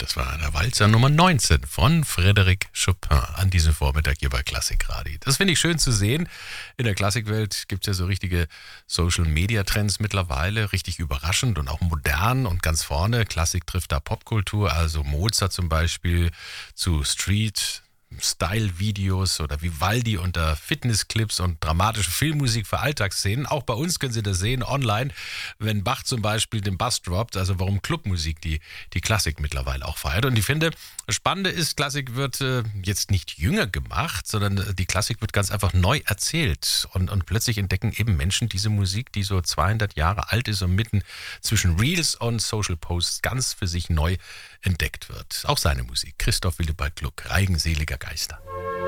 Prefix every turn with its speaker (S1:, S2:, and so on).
S1: Das war der Walzer Nummer 19 von Frédéric Chopin an diesem Vormittag hier bei Klassikradio. Das finde ich schön zu sehen. In der Klassikwelt gibt es ja so richtige Social-Media-Trends mittlerweile, richtig überraschend und auch modern und ganz vorne. Klassik trifft da Popkultur, also Mozart zum Beispiel zu Style-Videos oder Vivaldi unter Fitnessclips und dramatische Filmmusik für Alltagsszenen. Auch bei uns können Sie das sehen online, wenn Bach zum Beispiel den Bass droppt, also warum Clubmusik die Klassik mittlerweile auch feiert. Und ich finde, das Spannende ist, Klassik wird jetzt nicht jünger gemacht, sondern die Klassik wird ganz einfach neu erzählt. Und plötzlich entdecken eben Menschen diese Musik, die so 200 Jahre alt ist und mitten zwischen Reels und Social Posts ganz für sich neu entdeckt wird. Auch seine Musik. Christoph Willibald Gluck, Reigen seliger Geister.